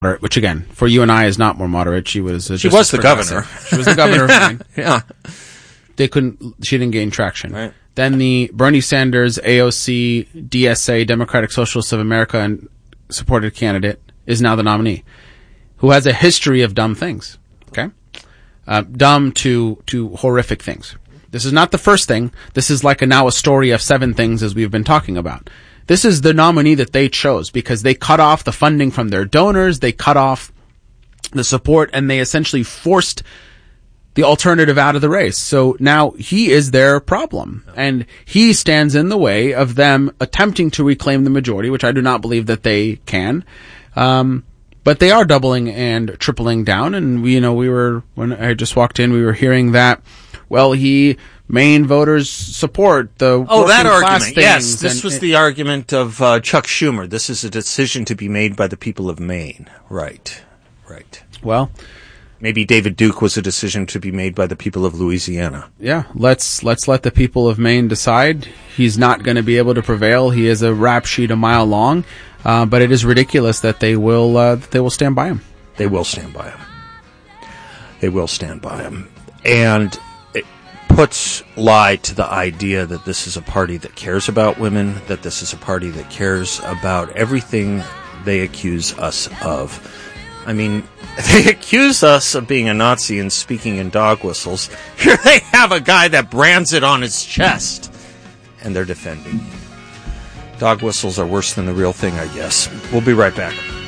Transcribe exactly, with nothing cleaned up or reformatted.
which again, for you and I, is not more moderate. She was uh, she just was the governor. She was the governor of Maine. Yeah, they couldn't. She didn't gain traction. Right. Then the Bernie Sanders, A O C, D S A, Democratic Socialists of America, and supported candidate is now the nominee, who has a history of dumb things. Okay, uh, dumb to to horrific things. This is not the first thing. This is like a, now a story of seven things, as we've been talking about. This is the nominee that they chose because they cut off the funding from their donors, they cut off the support, and they essentially forced the alternative out of the race. So now he is their problem, and he stands in the way of them attempting to reclaim the majority, which I do not believe that they can. Um, but they are doubling and tripling down, and we, you know, we were, when I just walked in, we were hearing that, well, he, Maine voters support the oh that argument. Things, yes, this and, was and, the argument of uh, Chuck Schumer. This is a decision to be made by the people of Maine. Right, right. Well, maybe David Duke was a decision to be made by the people of Louisiana. Yeah, let's let's let the people of Maine decide. He's not going to be able to prevail. He is a rap sheet a mile long, uh, but it is ridiculous that they will uh, they will stand by him. They will stand by him. They will stand by him, and it puts lie to the idea that this is a party that cares about women, that this is a party that cares about everything they accuse us of. I mean, they accuse us of being a Nazi and speaking in dog whistles. Here they have a guy that brands it on his chest, and they're defending him. Dog whistles are worse than the real thing, I guess. We'll be right back.